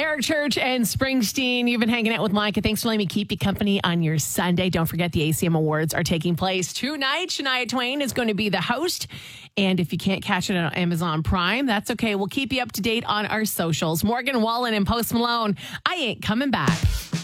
Eric Church and Springsteen. You've been hanging out with Micah. Thanks for letting me keep you company on your Sunday. Don't forget the ACM Awards are taking place tonight. Shania Twain is going to be the host. And if you can't catch it on Amazon Prime, that's okay. We'll keep you up to date on our socials. Morgan Wallen and Post Malone, I ain't coming back.